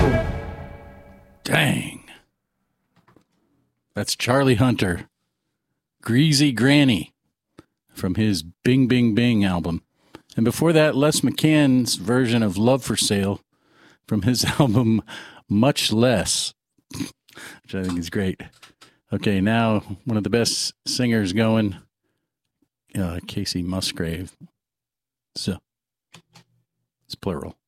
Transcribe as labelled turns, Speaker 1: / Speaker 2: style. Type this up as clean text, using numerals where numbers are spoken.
Speaker 1: Dang. That's Charlie Hunter, Greasy Granny, from his Bing Bing Bing album. And before that, Les McCann's version of Love for Sale from his album Much Less, which I think is great. Okay, now one of the best singers going, Casey Musgrave. So, it's plural.